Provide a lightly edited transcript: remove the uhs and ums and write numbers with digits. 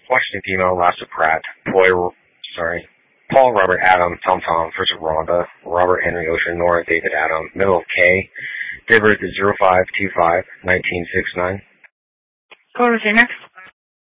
Washington female, last of Pratt, Paul Robert Adam, Tom Tom, first of Rhonda, Robert Henry Ocean, Nora David Adam, middle of K, date of birth is 0525-1969. Go to your next